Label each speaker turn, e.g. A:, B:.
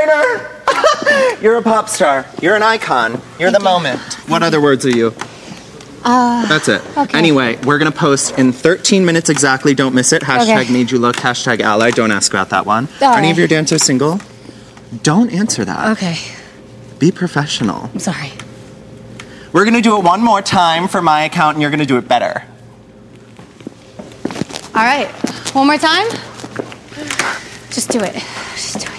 A: winner! You're a pop star. You're an icon. You're the moment. What other words are you? That's it.
B: Okay.
A: Anyway, we're gonna post in 13 minutes exactly. Don't miss it. Hashtag
B: Okay.
A: made you look. Hashtag ally. Don't ask about that one.
B: All
A: Are any
B: right.
A: of your dancers single? Don't answer that.
B: Okay.
A: Be professional.
B: I'm sorry.
A: We're gonna do it one more time for my account, and you're gonna do it better.
B: All right. One more time. Just do it. Just do it.